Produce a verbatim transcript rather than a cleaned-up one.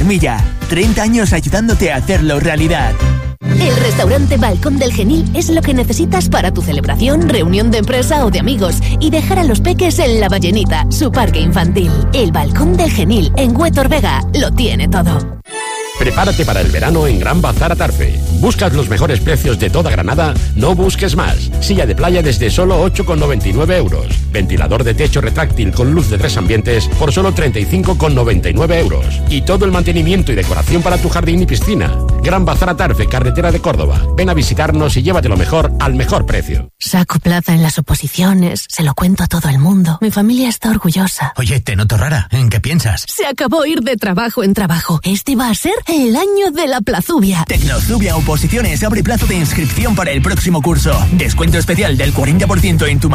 Armilla. treinta años ayudándote a hacerlo realidad. El restaurante Balcón del Genil es lo que necesitas para tu celebración, reunión de empresa o de amigos y dejar a los peques en La Ballenita, su parque infantil. El Balcón del Genil en Huétor Vega lo tiene todo. Prepárate para el verano en Gran Bazar Atarfe. ¿Buscas los mejores precios de toda Granada? No busques más. Silla de playa desde solo ocho con noventa y nueve euros. Ventilador de techo retráctil con luz de tres ambientes por solo treinta y cinco con noventa y nueve euros. Y todo el mantenimiento y decoración para tu jardín y piscina. Gran Bazar Atarfe, carretera de Córdoba. Ven a visitarnos y llévatelo mejor al mejor precio. Saco plaza en las oposiciones, se lo cuento a todo el mundo. Mi familia está orgullosa. Oye, te noto rara. ¿En qué piensas? Se acabó ir de trabajo en trabajo. Este va a ser el año de la Plazubia. Tecnozubia Oposiciones abre plazo de inscripción para el próximo curso. Descuento especial del cuarenta por ciento en tu